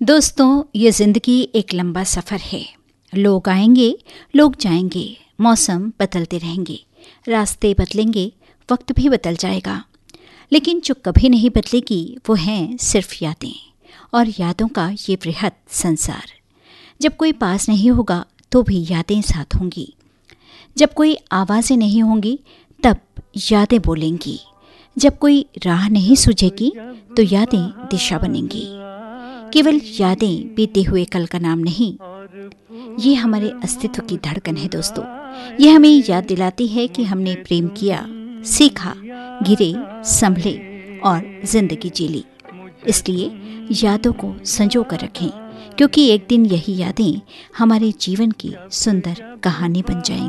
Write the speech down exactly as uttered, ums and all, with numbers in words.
दोस्तों, ये ज़िंदगी एक लंबा सफ़र है। लोग आएंगे, लोग जाएंगे, मौसम बदलते रहेंगे, रास्ते बदलेंगे, वक्त भी बदल जाएगा। लेकिन जो कभी नहीं बदलेगी वो हैं सिर्फ यादें, और यादों का ये वृहद संसार। जब कोई पास नहीं होगा तो भी यादें साथ होंगी। जब कोई आवाज़ें नहीं होंगी तब यादें बोलेंगी। जब कोई राह नहीं सूझेगी तो यादें दिशा बनेंगी। केवल यादें बीते हुए कल का नाम नहीं, ये हमारे अस्तित्व की धड़कन है दोस्तों। ये हमें याद दिलाती है कि हमने प्रेम किया, सीखा, गिरे, संभले और जिंदगी जी ली। इसलिए यादों को संजो कर रखें, क्योंकि एक दिन यही यादें हमारे जीवन की सुंदर कहानी बन जाएंगी।